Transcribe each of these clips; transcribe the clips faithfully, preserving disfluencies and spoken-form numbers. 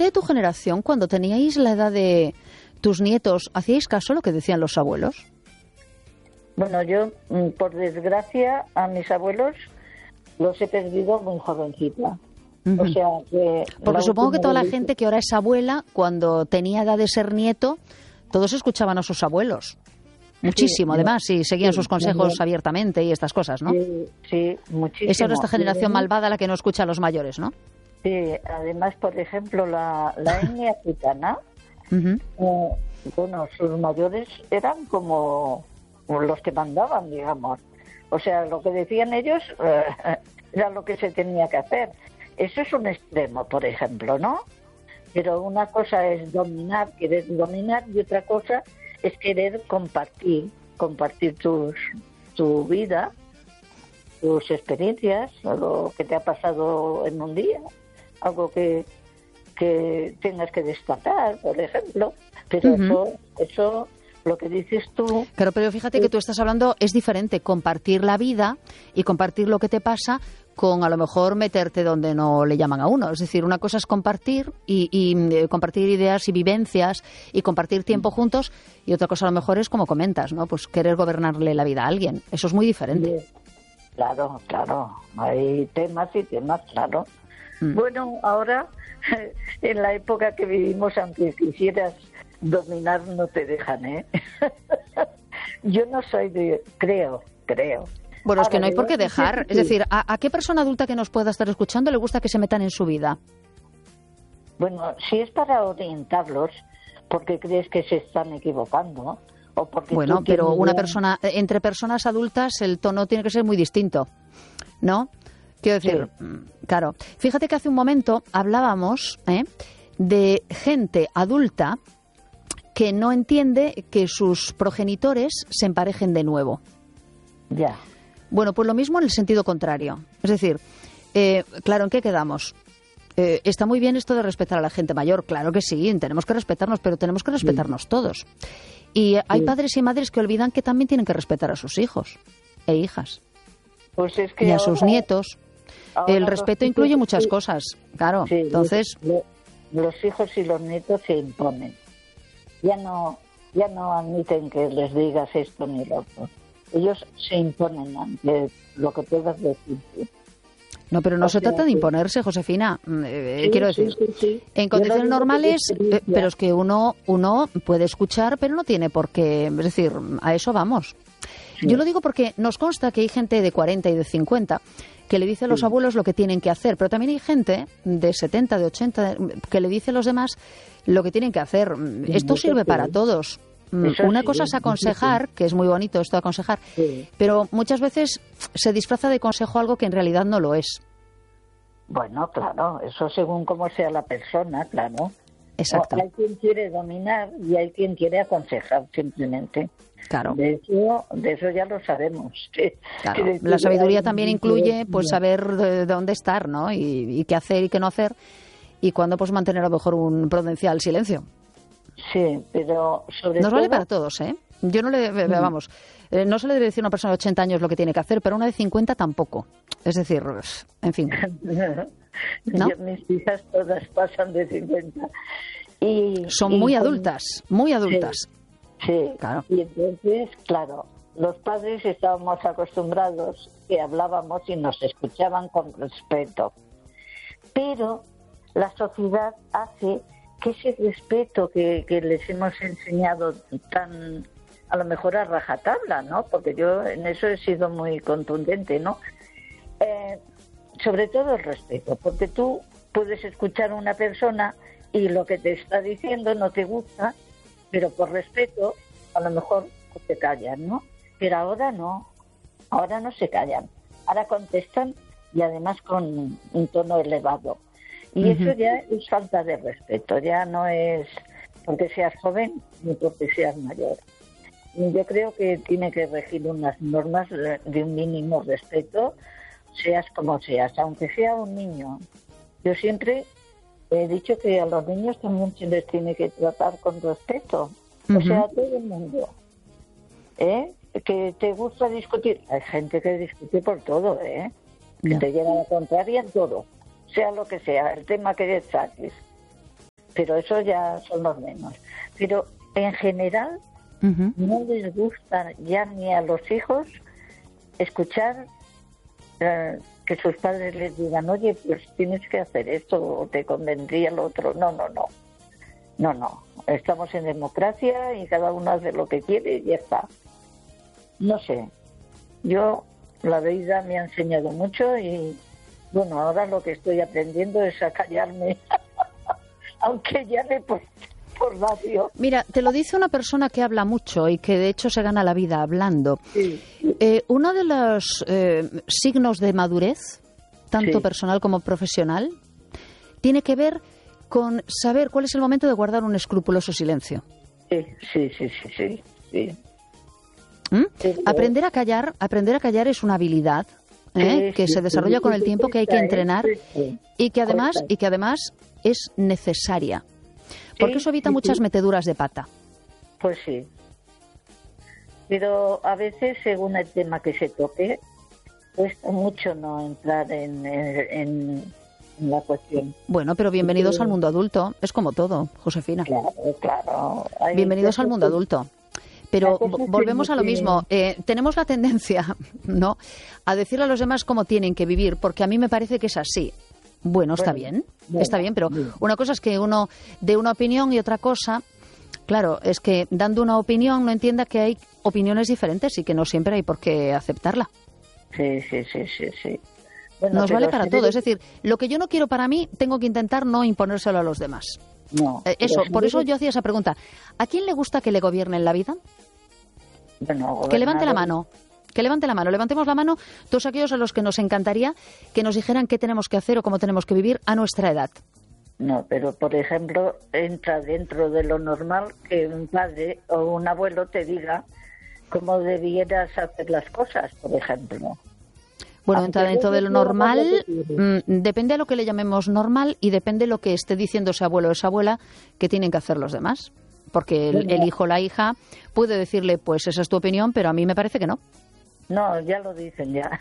gente de tu generación, cuando teníais la edad de tus nietos, ¿hacíais caso a lo que decían los abuelos? Bueno, yo, por desgracia, a mis abuelos los he perdido muy jovencita. Uh-huh. O sea, que porque supongo que toda la gente que ahora es abuela, cuando tenía edad de ser nieto, todos escuchaban a sus abuelos. Muchísimo, sí, además, sí, seguían sí, sus consejos sí, abiertamente y estas cosas, ¿no? Sí, sí, muchísimo. Es ahora esta generación malvada la que no escucha a los mayores, ¿no? Sí, además, por ejemplo, la, la etnia africana, uh-huh. eh, bueno, sus mayores eran como los que mandaban, digamos. O sea, lo que decían ellos eh, era lo que se tenía que hacer. Eso es un extremo, por ejemplo, ¿no? Pero una cosa es dominar, querer dominar, y otra cosa es querer compartir, compartir tus, tu vida, tus experiencias, lo que te ha pasado en un día, algo que, que tengas que destacar, por ejemplo. Pero uh-huh. eso, eso, lo que dices tú... Claro, pero fíjate que tú estás hablando, es diferente compartir la vida y compartir lo que te pasa con a lo mejor meterte donde no le llaman a uno. Es decir, una cosa es compartir y, y eh, compartir ideas y vivencias y compartir tiempo juntos, y otra cosa a lo mejor es, como comentas, ¿no? Pues querer gobernarle la vida a alguien. Eso es muy diferente. Sí. Claro, claro. Hay temas y temas, claro. Mm. Bueno, ahora, en la época que vivimos, aunque quisieras dominar, no te dejan, ¿eh? Yo no soy de... Creo, creo. Bueno, es que no hay por qué dejar. Es decir, ¿a, ¿a qué persona adulta que nos pueda estar escuchando le gusta que se metan en su vida? Bueno, si es para orientarlos, porque crees que se están equivocando, o porque bueno, pero una persona, entre personas adultas el tono tiene que ser muy distinto, ¿no? Quiero decir, sí. Claro. Fíjate que hace un momento hablábamos ¿eh? de gente adulta que no entiende que sus progenitores se emparejen de nuevo. Ya. Bueno, pues lo mismo en el sentido contrario. Es decir, eh, claro, ¿en qué quedamos? Eh, está muy bien esto de respetar a la gente mayor, claro que sí, tenemos que respetarnos, pero tenemos que respetarnos sí. todos. Y hay sí. padres y madres que olvidan que también tienen que respetar a sus hijos e hijas. Pues es que y a ahora, sus nietos. El respeto incluye muchas sí. cosas, claro. Sí, entonces, los, los hijos y los nietos se imponen. Ya no, ya no admiten que les digas esto ni lo otro. Ellos se imponen ante lo que puedas decir. No, pero no o se sea, trata de imponerse, Josefina. Eh, sí, quiero decir, sí, sí, sí. en condiciones normales, eh, pero es que uno, uno puede escuchar, pero no tiene por qué. Es decir, a eso vamos. Sí. Yo lo digo porque nos consta que hay gente de cuarenta y de cincuenta que le dice a los sí. abuelos lo que tienen que hacer, pero también hay gente de setenta, de ochenta, que le dice a los demás lo que tienen que hacer. Sí, esto sirve para todos. Eso Una sí, cosa es aconsejar, sí. que es muy bonito esto de aconsejar, sí. pero muchas veces se disfraza de consejo algo que en realidad no lo es. Bueno, claro, eso según cómo sea la persona, claro. Exacto. O hay quien quiere dominar y hay quien quiere aconsejar, simplemente. Claro. De eso, de eso ya lo sabemos. Que, claro. que la sabiduría también incluye pues saber de dónde estar, ¿no? Y, y qué hacer y qué no hacer, y cuándo pues mantener a lo mejor un prudencial silencio. Sí, pero sobre Nos todo... vale para todos, ¿eh? Yo no le... Mm. Vamos, eh, no se le debe decir a una persona de ochenta años lo que tiene que hacer, pero a una de cincuenta tampoco. Es decir, en fin. ¿No? Yo, mis hijas todas pasan de cincuenta. Y, Son y muy con... adultas, muy adultas. Sí, sí, claro. Y entonces, claro, los padres estábamos acostumbrados que hablábamos y nos escuchaban con respeto. Pero la sociedad hace... que ese respeto que, que les hemos enseñado tan, a lo mejor a rajatabla, ¿no? Porque yo en eso he sido muy contundente, ¿no? Eh, sobre todo el respeto, porque tú puedes escuchar a una persona y lo que te está diciendo no te gusta, pero por respeto a lo mejor te callan, ¿no? Pero ahora no, ahora no se callan, ahora contestan y además con un tono elevado. Y uh-huh. eso ya es falta de respeto, ya no es porque seas joven ni porque seas mayor. Y yo creo que tiene que regir unas normas de un mínimo respeto, seas como seas, aunque sea un niño. Yo siempre he dicho que a los niños también se les tiene que tratar con respeto, uh-huh. o sea, a todo el mundo. ¿Eh? Que te gusta discutir, hay gente que discute por todo, ¿eh? Que no. te lleva a la contraria en todo. Sea lo que sea, el tema que saques. pero eso ya son los menos. Pero en general uh-huh. no les gusta ya ni a los hijos escuchar eh, que sus padres les digan, oye, pues tienes que hacer esto o te convendría lo otro. No, no, no. No, no. Estamos en democracia y cada uno hace lo que quiere y ya está. No sé. Yo, la vida me ha enseñado mucho y, bueno, ahora lo que estoy aprendiendo es a callarme, aunque llame por, por radio. Mira, te lo dice una persona que habla mucho y que de hecho se gana la vida hablando. Sí. Eh, uno de los eh, signos de madurez, tanto sí. personal como profesional, tiene que ver con saber cuál es el momento de guardar un escrupuloso silencio. Sí, sí, sí, sí, sí. sí. ¿Mm? sí aprender a callar, aprender a callar es una habilidad ¿eh? sí, que sí, se desarrolla sí, con el tiempo, que hay que entrenar sí, sí. y que además y que además es necesaria, porque sí, eso evita sí, muchas sí. meteduras de pata. Pues sí. Pero a veces, según el tema que se toque, cuesta mucho no entrar en, en, en la cuestión. Bueno, pero bienvenidos sí. al mundo adulto. Es como todo, Josefina. Claro, claro. Hay bienvenidos al mundo adulto. Pero volvemos a lo mismo. Eh, tenemos la tendencia, ¿no?, a decirle a los demás cómo tienen que vivir, porque a mí me parece que es así. Bueno, está bueno, bien, bueno, está bien, pero bien. Una cosa es que uno dé una opinión y otra cosa, claro, es que dando una opinión no entienda que hay opiniones diferentes y que no siempre hay por qué aceptarla. Sí, sí, sí, sí, sí. Bueno, nos vale para todo, es decir, lo que yo no quiero para mí, tengo que intentar no imponérselo a los demás. No, eh, eso, por eso yo hacía esa pregunta. ¿A quién le gusta que le gobiernen la vida? Bueno, que levante la mano. Que levante la mano. Levantemos la mano todos aquellos a los que nos encantaría que nos dijeran qué tenemos que hacer o cómo tenemos que vivir a nuestra edad. No, pero por ejemplo, entra dentro de lo normal que un padre o un abuelo te diga cómo debieras hacer las cosas, por ejemplo. Bueno, entra dentro de lo normal, mmm, depende a lo que le llamemos normal y depende de lo que esté diciendo ese abuelo o esa abuela que tienen que hacer los demás. Porque el, el hijo o la hija puede decirle, pues esa es tu opinión, pero a mí me parece que no. No, ya lo dicen ya.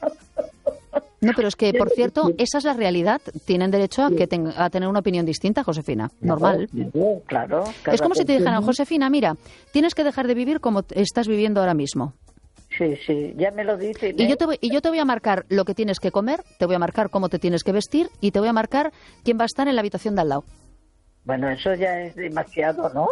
No, pero es que, por cierto, esa es la realidad. Tienen derecho a, que ten, a tener una opinión distinta, Josefina. Normal. Claro, claro. Es como si te dijeran, Josefina, mira, tienes que dejar de vivir como estás viviendo ahora mismo. Sí, sí, ya me lo dicen. Y, ¿eh? yo te voy, y yo te voy a marcar lo que tienes que comer, te voy a marcar cómo te tienes que vestir y te voy a marcar quién va a estar en la habitación de al lado. Bueno, eso ya es demasiado, ¿no?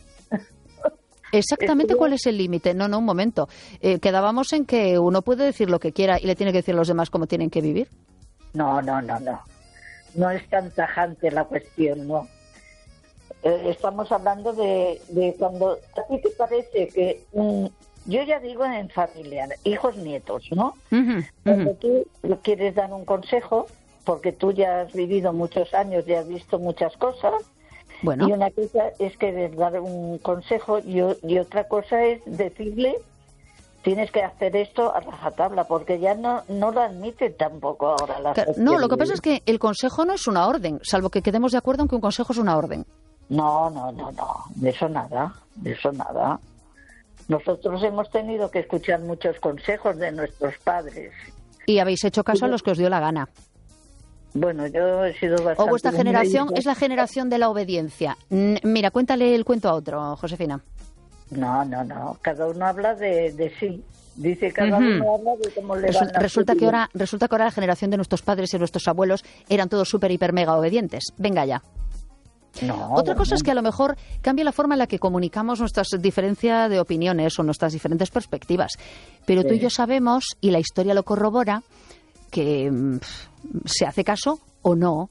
Exactamente cuál es el límite. No, no, un momento. Eh, quedábamos en que uno puede decir lo que quiera y le tiene que decir a los demás cómo tienen que vivir. No, no, no, no. No es tan tajante la cuestión, no. Eh, estamos hablando de, de cuando a ti te parece que... Um, yo ya digo en familia, hijos, nietos, ¿no? Uh-huh, cuando uh-huh. tú quieres dar un consejo, porque tú ya has vivido muchos años y has visto muchas cosas. Bueno. Y una cosa es que dar un consejo y, y otra cosa es decirle tienes que hacer esto a rajatabla, porque ya no, no lo admiten tampoco ahora la claro, no, lo que pasa es que el consejo no es una orden, salvo que quedemos de acuerdo en que un consejo es una orden. No, no, no, no, de eso nada, de eso nada. Nosotros hemos tenido que escuchar muchos consejos de nuestros padres. Y habéis hecho caso a los que os dio la gana. Bueno, yo he sido bastante... O vuestra generación es la generación de la obediencia. Mira, cuéntale el cuento a otro, Josefina. No, no, no. Cada uno habla de, de sí. Dice cada uh-huh. uno habla de cómo le Resul- van a resulta que ahora Resulta que ahora la generación de nuestros padres y nuestros abuelos eran todos súper, hiper, mega obedientes. Venga ya. No, Otra bueno. cosa es que a lo mejor cambia la forma en la que comunicamos nuestras diferencias de opiniones o nuestras diferentes perspectivas. Pero sí. Tú y yo sabemos, y la historia lo corrobora, que pff, se hace caso o no.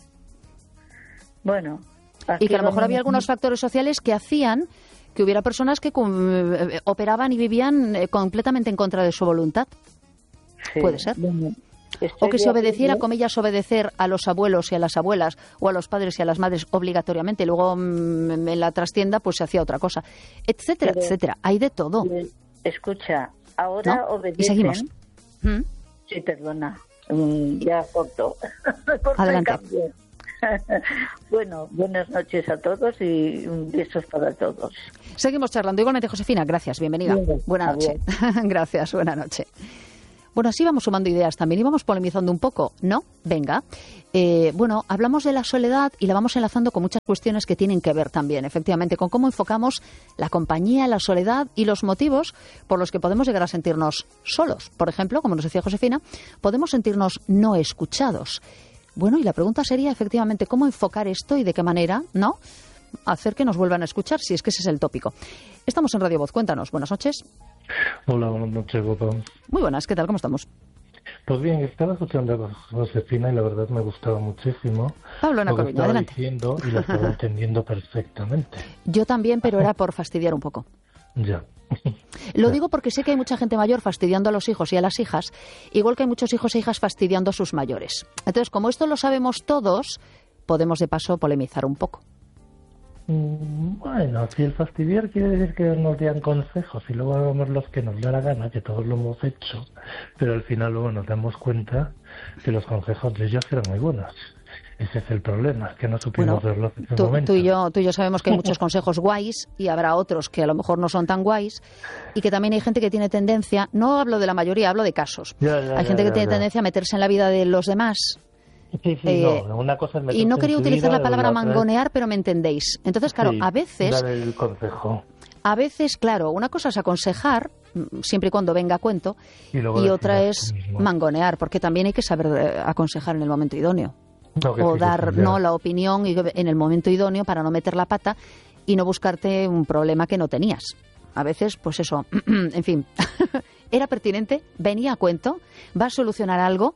Bueno. Y que a lo mejor había algunos factores sociales que hacían que hubiera personas que com- operaban y vivían eh, completamente en contra de su voluntad. Sí. Puede ser. Bueno. O que se obedeciera, comillas, obedecer a los abuelos y a las abuelas o a los padres y a las madres obligatoriamente. Y luego mmm, en la trastienda pues se hacía otra cosa, etcétera, Pero, etcétera. Hay de todo. Escucha, ahora ¿no? obedecen... Y seguimos. ¿Mm? Sí, perdona. Mm, ya corto. Adelante. Bueno, buenas noches a todos y besos para todos. Seguimos charlando. Igualmente, Josefina, gracias, bienvenida. Bien, buena noche. Gracias, buena noche. Bueno, así vamos sumando ideas también y vamos polemizando un poco, ¿no? Venga. Eh, bueno, hablamos de la soledad y la vamos enlazando con muchas cuestiones que tienen que ver también, efectivamente, con cómo enfocamos la compañía, la soledad y los motivos por los que podemos llegar a sentirnos solos. Por ejemplo, como nos decía Josefina, podemos sentirnos no escuchados. Bueno, y la pregunta sería, efectivamente, ¿cómo enfocar esto y de qué manera, no?, hacer que nos vuelvan a escuchar, si es que ese es el tópico. Estamos en Radio Voz, cuéntanos. Buenas noches. Hola, buenas noches, Gopa. Muy buenas, ¿qué tal? ¿Cómo estamos? Pues bien, estaba escuchando a Josefina y la verdad me gustaba muchísimo. Pablo Ana Coruña, adelante. Diciendo y lo estaba entendiendo perfectamente. Yo también, pero era por fastidiar un poco. Ya. Lo digo porque sé que hay mucha gente mayor fastidiando a los hijos y a las hijas, igual que hay muchos hijos e hijas fastidiando a sus mayores. Entonces, como esto lo sabemos todos, podemos de paso polemizar un poco. Bueno, si el fastidiar quiere decir que nos den consejos y luego hagamos los que nos da la gana, que todos lo hemos hecho, pero al final luego nos damos cuenta que los consejos de ellos eran muy buenos. Ese es el problema, que no supimos bueno, verlos en ese tú, momento. Tú y, yo, tú y yo sabemos que hay muchos consejos guays y habrá otros que a lo mejor no son tan guays y que también hay gente que tiene tendencia, no hablo de la mayoría, hablo de casos. Ya, ya, hay gente ya, que tiene ya. tendencia a meterse en la vida de los demás. Sí, sí, eh, no, una cosa es y no quería utilizar la palabra la mangonear, pero me entendéis. Entonces, claro, sí, a veces... dar el consejo. A veces, claro, una cosa es aconsejar, siempre y cuando venga a cuento, Y, y otra es mangonear, porque también hay que saber eh, aconsejar en el momento idóneo. No, o sí, dar sí, no la opinión y- en el momento idóneo para no meter la pata y no buscarte un problema que no tenías. A veces, pues eso, en fin, era pertinente, venía a cuento, va a solucionar algo.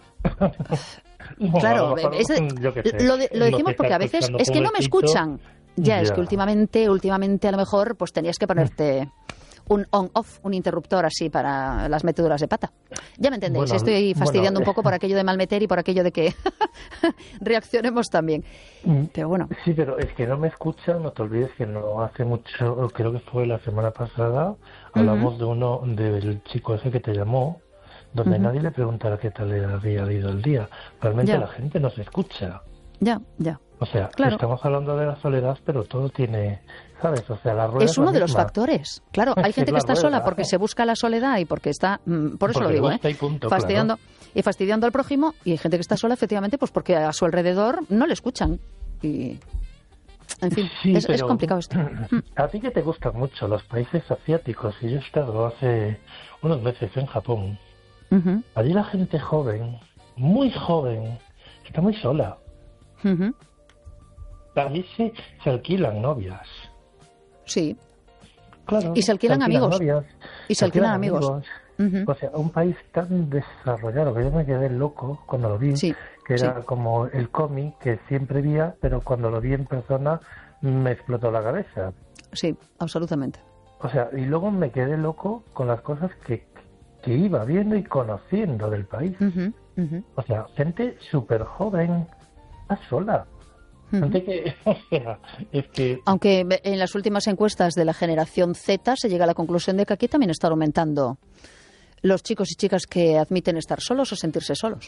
Bueno, Claro, a lo mejor, es- yo qué sé, lo, de- lo no decimos te porque a está veces escuchando, es que no me pobrecito. escuchan. Ya, es Ya. que últimamente, últimamente a lo mejor pues tenías que ponerte un on-off, un interruptor así para las meteduras de pata. Ya me entendéis, Bueno, estoy fastidiando bueno, un poco por aquello de malmeter y por aquello de que reaccionemos también. Pero bueno. Sí, pero es que no me escuchan, no te olvides que no hace mucho, creo que fue la semana pasada, hablamos de uno, del chico ese que te llamó, donde Ujú. nadie le preguntara qué tal le había ido el día. Realmente Ya. la gente no se escucha. Ya, ya. O sea, Claro. estamos hablando de la soledad, pero todo tiene, ¿sabes? O sea, la rueda Es uno la de los misma. factores. Claro, hay Es gente que la está rueda. sola porque se busca la soledad y porque está, mm, por eso Porque lo le digo, gusta ¿eh? y punto, fastidiando y fastidiando al prójimo, y hay gente que está sola efectivamente pues porque a su alrededor no le escuchan y en fin, Sí, es, es pero complicado esto. A ti que te gustan mucho los países asiáticos, y yo he estado hace unos meses en Japón, Ujú, allí la gente joven, muy joven, está muy sola. ujú. Allí se, se alquilan novias. Sí, Claro. Y se alquilan amigos. novias, y se alquilan amigos. Ujú. O sea, un país tan desarrollado que yo me quedé loco cuando lo vi, Sí, que era sí. como el cómic que siempre veía, pero cuando lo vi en persona me explotó la cabeza. Sí, absolutamente. O sea, y luego me quedé loco con las cosas que, que iba viendo y conociendo del país. Ujú, ujú, O sea, gente súper joven, está sola. ujú. Gente que, o sea, es que... Aunque en las últimas encuestas de la generación Z se llega a la conclusión de que aquí también está aumentando los chicos y chicas que admiten estar solos o sentirse solos.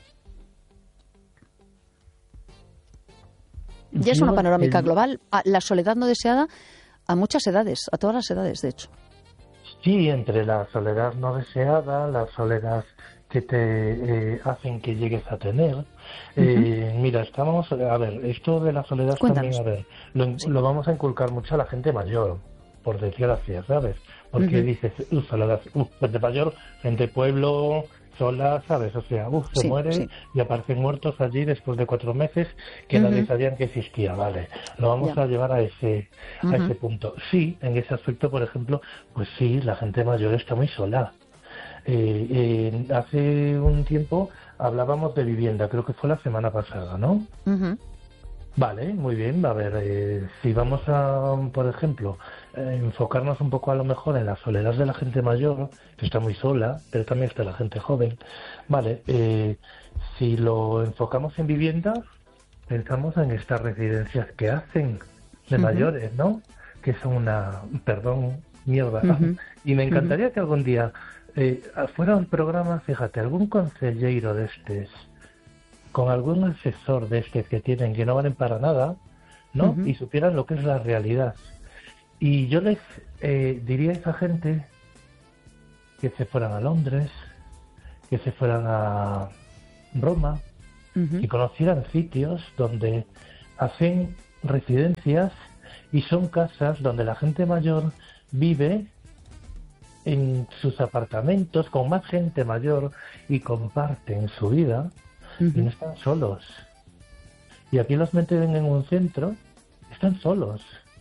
Ya es una yo, panorámica el- global. A- La soledad no deseada a muchas edades, a todas las edades, de hecho. Sí, entre la soledad no deseada, la soledad que te eh, hacen que llegues a tener. Eh, mira, estamos, a ver, esto de la soledad Cuéntanos. también, a ver, lo, Sí. lo vamos a inculcar mucho a la gente mayor, por desgracia, ¿sabes? Porque Ujú. dices, uh, soledad, uh, gente mayor, gente pueblo, sola, ¿sabes? O sea, uh, se Sí, mueren sí. y aparecen muertos allí después de cuatro meses que Ujú. nadie sabían que existía, ¿vale? Lo vamos Ya. a llevar a ese, a Ujú. ese punto. Sí, en ese aspecto, por ejemplo, pues sí, la gente mayor está muy sola. Eh, eh, hace un tiempo hablábamos de vivienda, creo que fue la semana pasada, ¿no? Ujú. Vale, muy bien. A ver, eh, si vamos a, por ejemplo, eh, enfocarnos un poco a lo mejor en la soledad de la gente mayor, que está muy sola, pero también está la gente joven. Vale, eh, si lo enfocamos en vivienda, pensamos en estas residencias que hacen de Ujú. mayores, ¿no? Que son una, perdón, mierda. Ujú. Y me encantaría que algún día eh, fuera un programa, fíjate, algún consejero de estos, con algún asesor de estos que tienen que no valen para nada, ¿no? Ujú. Y supieran lo que es la realidad. Y yo les eh, diría a esa gente que se fueran a Londres, que se fueran a Roma uh-huh. y conocieran sitios donde hacen residencias y son casas donde la gente mayor vive en sus apartamentos con más gente mayor y comparten su vida uh-huh. y no están solos. Y aquí los meten en un centro, están solos.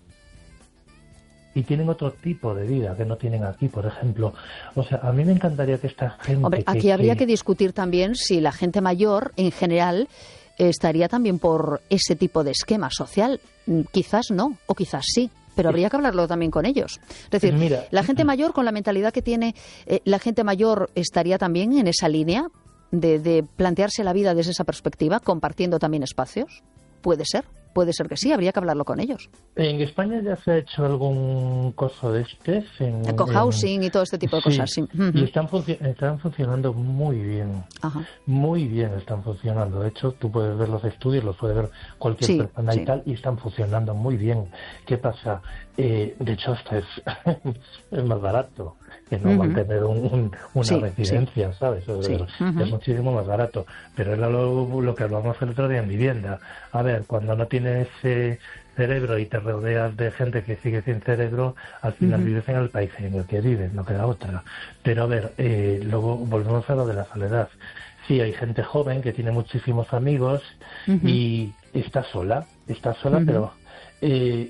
Y tienen otro tipo de vida que no tienen aquí, por ejemplo. O sea, a mí me encantaría que esta gente... Hombre, aquí que, habría que... que discutir también si la gente mayor, en general, estaría también por ese tipo de esquema social. Quizás no, o quizás sí. Pero habría que hablarlo también con ellos. Es decir, Mira, la gente mayor, con la mentalidad que tiene, eh, la gente mayor estaría también en esa línea de, de plantearse la vida desde esa perspectiva, compartiendo también espacios. ¿Puede ser? Puede ser que sí, habría que hablarlo con ellos. En España ya se ha hecho algún coso de este. En, el cohousing y todo este tipo de sí, cosas. Sí. Uh-huh. Y están, func- están funcionando muy bien. Ajá. Muy bien están funcionando. De hecho, tú puedes ver los estudios, los puede ver cualquier sí, persona sí. y tal, y están funcionando muy bien. ¿Qué pasa? Eh, de hecho, hasta es, es más barato que no uh-huh. mantener un, un, una sí, residencia, sí. ¿sabes? Es, sí. uh-huh. es muchísimo más barato. Pero era lo, lo que hablamos el otro día en vivienda. A ver, cuando no tienes eh, cerebro y te rodeas de gente que sigue sin cerebro, al final uh-huh. vives en el país en el que vives, no queda otra. Pero a ver, eh, luego volvemos a lo de la soledad. Sí, hay gente joven que tiene muchísimos amigos uh-huh. y está sola, está sola, uh-huh. pero eh,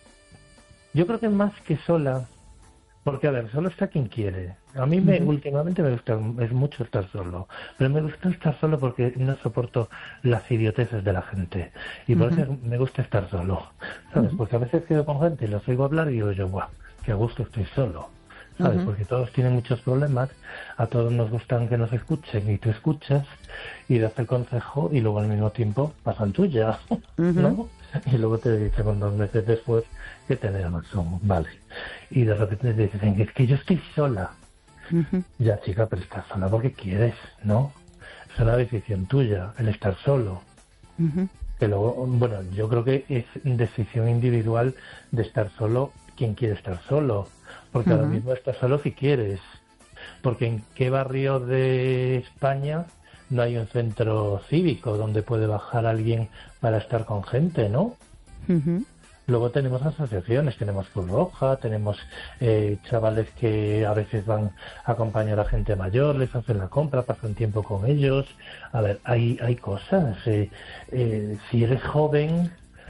yo creo que más que sola, porque a ver, solo está quien quiere. A mí me, uh-huh. últimamente me gusta es mucho estar solo, pero me gusta estar solo porque no soporto las idioteces de la gente y por uh-huh. eso me gusta estar solo, ¿sabes? Uh-huh. Porque a veces quedo con gente y los oigo hablar y digo yo, guau, qué a gusto estoy solo, ¿sabes? Uh-huh. Porque todos tienen muchos problemas, a todos nos gustan que nos escuchen y tú escuchas y das el consejo y luego al mismo tiempo pasan tuya, uh-huh. ¿no? Y luego te dicen dos meses después que tenés razón, vale. Y de repente te dicen, es que yo estoy sola. Uh-huh. Ya, chica, pero estás sola porque quieres, ¿no? Es una decisión tuya, el estar solo. Uh-huh. Que luego, bueno, yo creo que es decisión individual de estar solo quien quiere estar solo. Porque uh-huh. ahora mismo estás solo si quieres. Porque en qué barrio de España no hay un centro cívico donde puede bajar alguien para estar con gente, ¿no? Uh-huh. Luego tenemos asociaciones, tenemos Cruz Roja, tenemos eh, chavales que a veces van a acompañar a gente mayor, les hacen la compra, pasan tiempo con ellos. A ver, hay hay cosas. Eh, eh, si eres joven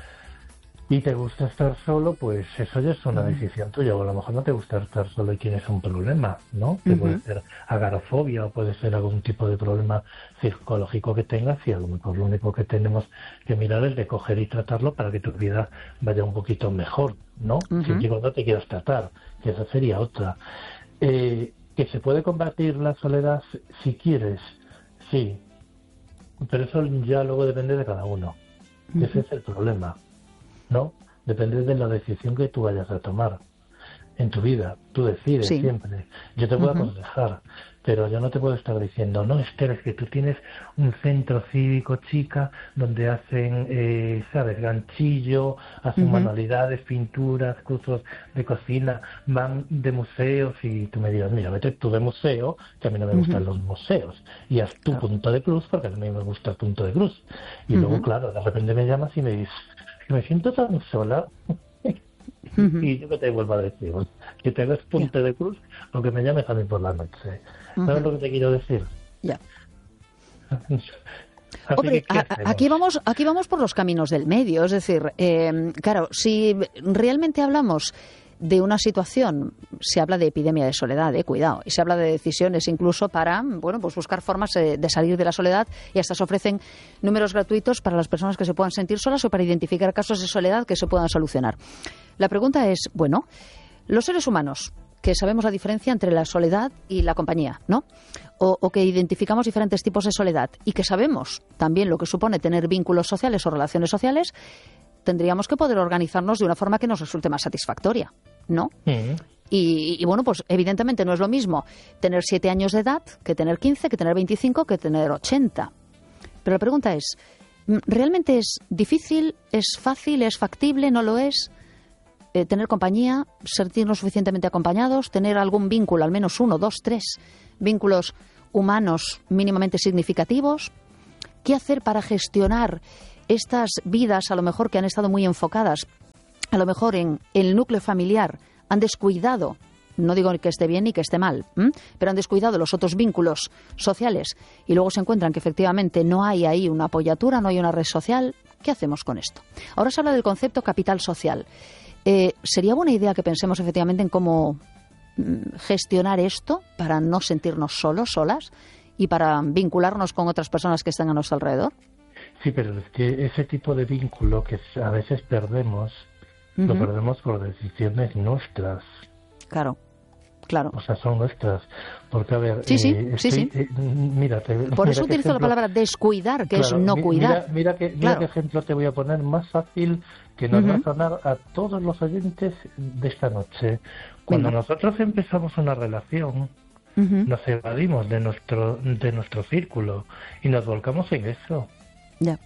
y te gusta estar solo, pues eso ya es una uh-huh. decisión tuya. O a lo mejor no te gusta estar solo y tienes un problema, ¿no? Que uh-huh. puede ser agorafobia o puede ser algún tipo de problema psicológico que tengas y a lo mejor lo único que tenemos que mirar es de coger y tratarlo para que tu vida vaya un poquito mejor, ¿no? Uh-huh. Si no te quieras tratar, que esa sería otra. Eh, que se puede combatir la soledad si quieres, sí, pero eso ya luego depende de cada uno. Uh-huh. Ese es el problema. ¿No? Depende de la decisión que tú vayas a tomar en tu vida. Tú decides sí. siempre. Yo te puedo uh-huh. aconsejar, pero yo no te puedo estar diciendo, no, Esther, es que tú tienes un centro cívico, chica, donde hacen, eh, ¿sabes?, ganchillo, hacen uh-huh. manualidades, pinturas, cursos de cocina, van de museos y tú me digas, mira, vete tú de museo, que a mí no me uh-huh. gustan los museos, y haz tu claro. punto de cruz, porque a mí me gusta el punto de cruz. Y uh-huh. luego, claro, de repente me llamas y me dices, me siento tan sola uh-huh. y yo que te vuelvo a decir que te hagas punto yeah. de cruz o que me llames a mí por la noche. ¿Sabes uh-huh. lo que te quiero decir? Ya. Yeah. Hombre, a, aquí vamos aquí vamos por los caminos del medio, es decir, eh, claro, si realmente hablamos de una situación, se habla de epidemia de soledad, eh, cuidado, y se habla de decisiones incluso para, bueno, pues buscar formas de, de salir de la soledad, y hasta se ofrecen números gratuitos para las personas que se puedan sentir solas o para identificar casos de soledad que se puedan solucionar. La pregunta es, bueno, los seres humanos, que sabemos la diferencia entre la soledad y la compañía, ¿no? O, o que identificamos diferentes tipos de soledad y que sabemos también lo que supone tener vínculos sociales o relaciones sociales, tendríamos que poder organizarnos de una forma que nos resulte más satisfactoria, ¿no? Sí. Y, y bueno, pues evidentemente no es lo mismo tener siete años de edad que tener quince, que tener veinticinco, que tener ochenta. Pero la pregunta es, ¿realmente es difícil, es fácil, es factible, no lo es? Eh, tener compañía, sentirnos suficientemente acompañados, tener algún vínculo, al menos uno, dos, tres vínculos humanos mínimamente significativos? ¿Qué hacer para gestionar estas vidas, a lo mejor que han estado muy enfocadas, a lo mejor en el núcleo familiar, han descuidado, no digo que esté bien ni que esté mal, ¿m? pero han descuidado los otros vínculos sociales y luego se encuentran que efectivamente no hay ahí una apoyatura, no hay una red social? ¿Qué hacemos con esto? Ahora se habla del concepto capital social. Eh, ¿Sería buena idea que pensemos efectivamente en cómo mm, gestionar esto para no sentirnos solos, solas y para vincularnos con otras personas que están a nuestro alrededor? Sí, pero es que ese tipo de vínculo que a veces perdemos, uh-huh. lo perdemos por decisiones nuestras. Claro, claro. O sea, son nuestras. Porque, a ver... Sí, sí, eh, sí, estoy, sí. Eh, mírate, por mira eso utilizo ejemplo, la palabra descuidar, que claro, es no mi, cuidar. Mira, mira, que, mira claro. qué ejemplo te voy a poner más fácil que nos uh-huh. va a sonar a todos los oyentes de esta noche. Cuando Venga. nosotros empezamos una relación... Uh-huh. Nos evadimos de nuestro de nuestro círculo y nos volcamos en eso. Ya.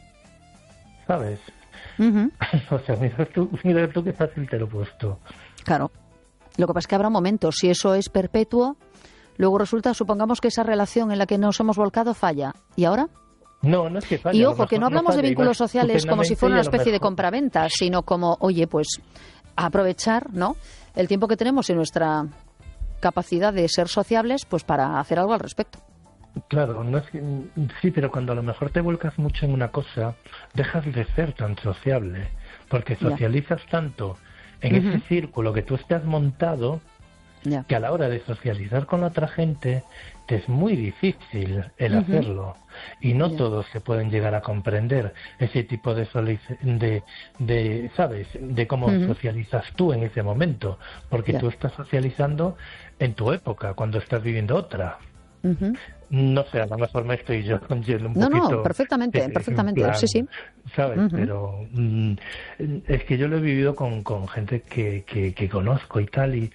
¿Sabes? Uh-huh. O sea, mira tú, mira tú qué fácil te lo he puesto. Claro. Lo que pasa es que habrá momentos, si eso es perpetuo, luego resulta, supongamos que esa relación en la que nos hemos volcado falla. ¿Y ahora? No, no es que falle. Y ojo, que no hablamos no de vínculos sociales como si fuera una especie mejor. de compraventa, sino como, oye, pues aprovechar, ¿no?, el tiempo que tenemos en nuestra capacidad de ser sociables, pues para hacer algo al respecto. Claro, no es que, sí, pero cuando a lo mejor te vuelcas mucho en una cosa, dejas de ser tan sociable, porque socializas ya. tanto en uh-huh. ese círculo que tú estás montado, ya. que a la hora de socializar con otra gente te es muy difícil el uh-huh. hacerlo, y no ya. todos se pueden llegar a comprender ese tipo de, solic- de, de ¿sabes?, de cómo uh-huh. socializas tú en ese momento, porque ya. tú estás socializando en tu época, cuando estás viviendo otra. Uh-huh. No sé, a lo mejor me estoy yo yendo un no, poquito... No, perfectamente, eh, perfectamente, plan, sí, sí. ¿Sabes? Uh-huh. Pero mm, es que yo lo he vivido con, con gente que, que, que conozco y tal, y,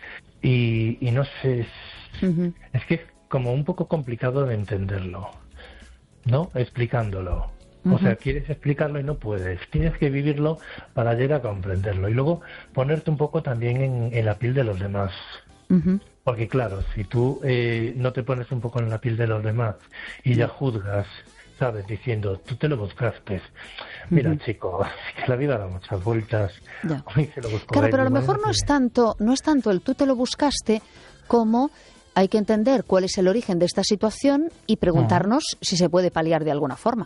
y, y no sé, es, uh-huh. es que es como un poco complicado de entenderlo, ¿no? Explicándolo. Uh-huh. O sea, quieres explicarlo y no puedes. Tienes que vivirlo para llegar a comprenderlo. Y luego ponerte un poco también en, en la piel de los demás. Uh-huh. Porque claro, si tú eh, no te pones un poco en la piel de los demás y ya juzgas, ¿sabes? Diciendo, tú te lo buscaste. Mira, uh-huh. chico, que la vida da muchas vueltas. Ya. A mí se lo buscó claro, él, pero a lo mejor no es tanto, no es tanto el tú te lo buscaste como hay que entender cuál es el origen de esta situación y preguntarnos uh-huh. si se puede paliar de alguna forma.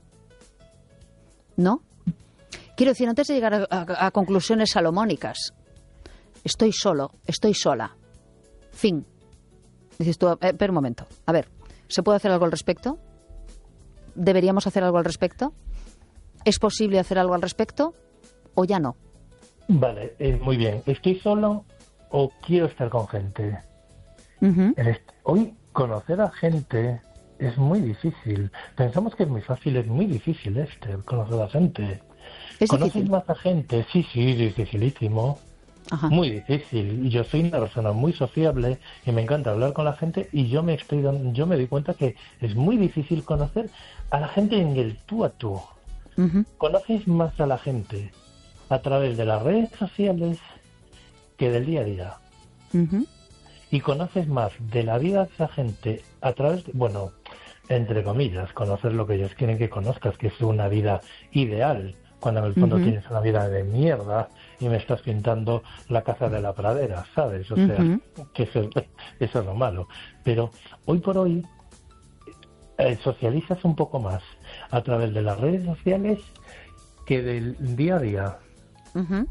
¿No? Quiero decir, antes de llegar a, a, a conclusiones salomónicas, estoy solo, estoy sola. Fin. Dices tú, eh, espera un momento. A ver, ¿se puede hacer algo al respecto? ¿Deberíamos hacer algo al respecto? ¿Es posible hacer algo al respecto? ¿O ya no? Vale, eh, muy bien. ¿Estoy solo o quiero estar con gente? Uh-huh. El est- Hoy conocer a gente es muy difícil. Pensamos que es muy fácil, es muy difícil este, conocer a gente. ¿Es ¿Conoces difícil? más a gente? Sí, sí, dificilísimo. Ajá. Muy difícil. Yo soy una persona muy sociable y me encanta hablar con la gente, y yo me estoy dando, yo me doy cuenta que es muy difícil conocer a la gente en el tú a tú. Uh-huh. Conoces más a la gente a través de las redes sociales que del día a día. Uh-huh. Y conoces más de la vida de esa gente a través de, bueno, entre comillas, conocer lo que ellos quieren que conozcas, que es una vida ideal, cuando en el fondo uh-huh. tienes una vida de mierda y me estás pintando la casa de la pradera, ¿sabes? O sea, uh-huh. que eso, eso es lo malo. Pero hoy por hoy eh, socializas un poco más a través de las redes sociales que del día a día. Uh-huh.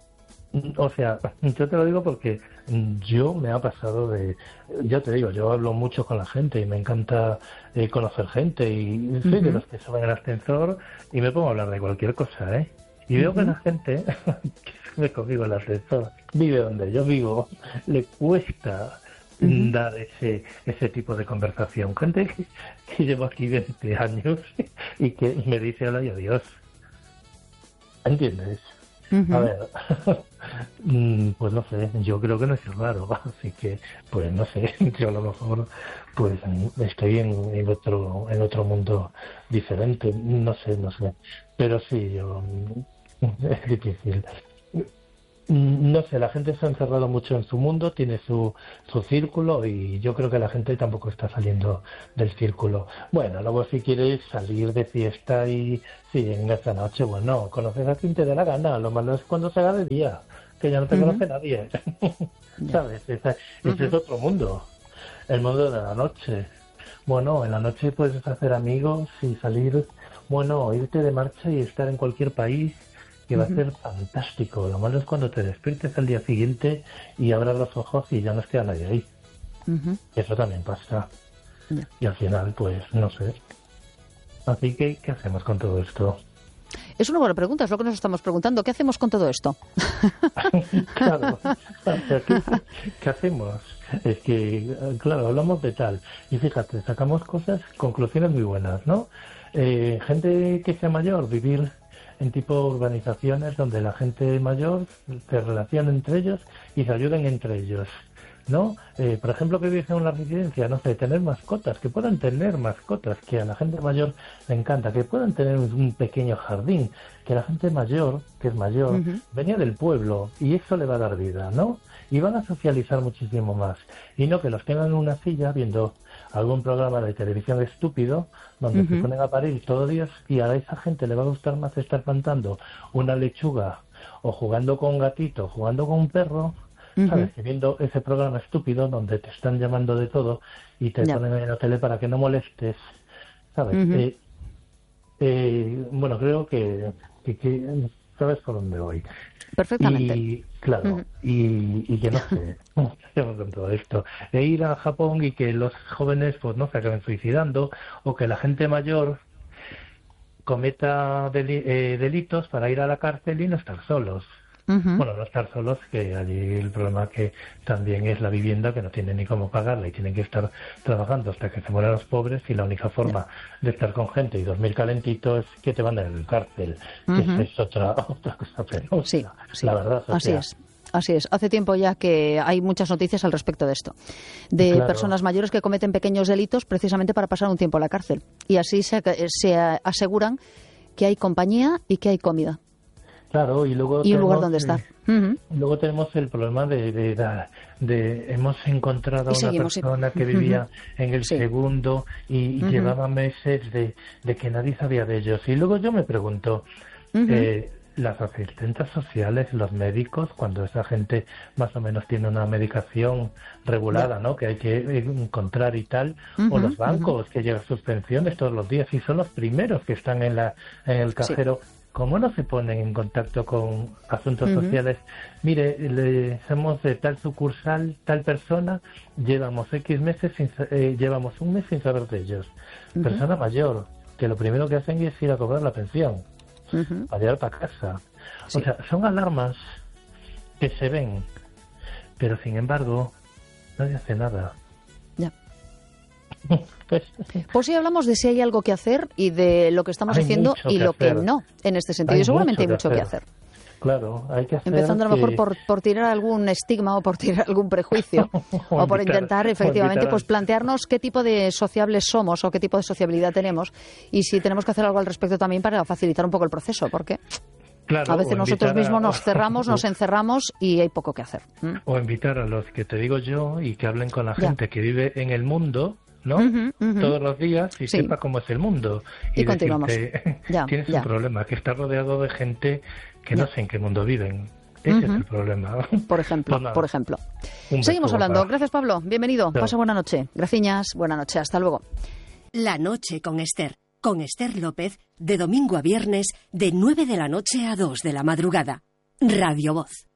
O sea, yo te lo digo porque yo me ha pasado de... Ya te digo, yo hablo mucho con la gente y me encanta eh, conocer gente, y soy uh-huh. de los que suben el ascensor y me pongo a hablar de cualquier cosa, ¿eh? Y uh-huh. veo que la gente que sube conmigo el ascensor, vive donde yo vivo, le cuesta uh-huh. dar ese ese tipo de conversación. Gente que, que llevo aquí veinte años y que me dice hola y adiós. ¿Entiendes? Uh-huh. A ver, pues no sé, yo creo que no es raro, así que, pues no sé, yo a lo mejor pues estoy en, en otro en otro mundo diferente, no sé, no sé, pero sí, yo, es difícil. No sé, la gente se ha encerrado mucho en su mundo, tiene su, su círculo y yo creo que la gente tampoco está saliendo del círculo. Bueno, luego si quieres salir de fiesta y sí, en esta noche, bueno, conoces a quien te dé la gana, lo malo es cuando se haga de día, que ya no te uh-huh. conoce nadie, ¿sabes? Ese, uh-huh. ese es otro mundo, el mundo de la noche. Bueno, en la noche puedes hacer amigos y salir, bueno, irte de marcha y estar en cualquier país, que va uh-huh. a ser fantástico. Lo malo es cuando te despiertes al día siguiente y abras los ojos y ya no esté nadie ahí. Uh-huh. Eso también pasa. Yeah. Y al final, pues, no sé. Así que, ¿qué hacemos con todo esto? Es una buena pregunta, es lo que nos estamos preguntando. ¿Qué hacemos con todo esto? Claro. ¿Qué, ¿Qué hacemos? Es que, claro, hablamos de tal. Y fíjate, sacamos cosas, conclusiones muy buenas, ¿no? Eh, gente que sea mayor, vivir en tipo urbanizaciones donde la gente mayor se relaciona entre ellos y se ayuden entre ellos, ¿no? Eh, por ejemplo, que vives en una residencia, no sé, tener mascotas, que puedan tener mascotas, que a la gente mayor le encanta, que puedan tener un pequeño jardín, que la gente mayor, que es mayor, uh-huh. venía del pueblo y eso le va a dar vida, ¿no? Y van a socializar muchísimo más. Y no que los tengan en una silla viendo algún programa de televisión estúpido donde uh-huh. se ponen a parir todos los días y a esa gente le va a gustar más estar plantando una lechuga o jugando con un gatito, jugando con un perro, uh-huh. ¿sabes? Y viendo ese programa estúpido donde te están llamando de todo y te yeah. ponen en la tele para que no molestes, ¿sabes? Uh-huh. Eh, eh, bueno, creo que, que, que sabes por dónde voy. Perfectamente. Y claro, uh-huh. y, y que no sé, con todo esto, de ir a Japón y que los jóvenes pues no se acaben suicidando, o que la gente mayor cometa deli- eh, delitos para ir a la cárcel y no estar solos. Uh-huh. Bueno, no estar solos, que allí el problema que también es la vivienda, que no tienen ni cómo pagarla y tienen que estar trabajando hasta que se mueran los pobres, y la única forma yeah. de estar con gente y dormir calentito es que te manden en cárcel, uh-huh. que esa es otra, otra cosa penosa, sí, sí. la verdad. O así sea, es. Así es. Hace tiempo ya que hay muchas noticias al respecto de esto, de claro. personas mayores que cometen pequeños delitos precisamente para pasar un tiempo en la cárcel. Y así se, se aseguran que hay compañía y que hay comida. Claro, y luego y un tenemos, lugar donde estar. Uh-huh. Luego tenemos el problema de, de, de, de hemos encontrado a una persona que vivía uh-huh. en el sí. segundo y uh-huh. llevaba meses de, de que nadie sabía de ellos. Y luego yo me pregunto, uh-huh. eh, las asistentes sociales, los médicos, cuando esa gente más o menos tiene una medicación regulada, yeah. ¿no? Que hay que encontrar y tal, uh-huh. o los bancos uh-huh. que llevan sus pensiones todos los días y son los primeros que están en la en el cajero. Sí. ¿Cómo no se ponen en contacto con asuntos uh-huh. sociales? Mire, le somos de tal sucursal, tal persona, llevamos X meses, sin, eh, llevamos un mes sin saber de ellos. Uh-huh. Persona mayor, que lo primero que hacen es ir a cobrar la pensión, uh-huh. para llevar para casa. Sí. O sea, son alarmas que se ven, pero sin embargo, nadie hace nada. Ya. Pues, pues sí, hablamos de si hay algo que hacer y de lo que estamos hay haciendo y que lo hacer. que no, en este sentido. Hay y seguramente mucho hay mucho que que hacer. hacer. Claro, hay que hacer. Empezando a lo mejor que... por, por tirar algún estigma o por tirar algún prejuicio o, o por intentar efectivamente pues plantearnos qué tipo de sociables somos o qué tipo de sociabilidad tenemos y si tenemos que hacer algo al respecto también para facilitar un poco el proceso, porque claro, a veces nosotros mismos a... nos cerramos, nos encerramos y hay poco que hacer. ¿Mm? O invitar a los que te digo yo y que hablen con la gente ya. que vive en el mundo, ¿no? Uh-huh, uh-huh. Todos los días y sí. sepa cómo es el mundo. Y, y continuamos. Decirte, ya, tienes ya. un problema, que estás rodeado de gente que ya. no sé en qué mundo viven. Ese uh-huh. es el problema. Por ejemplo, pues por ejemplo. Un Seguimos hablando. Papá. Gracias, Pablo. Bienvenido. Chao. Pasa buena noche. Graciñas. Buena noche. Hasta luego. La noche con Esther. Con Esther López, de domingo a viernes, de nueve de la noche a dos de la madrugada. Radio Voz.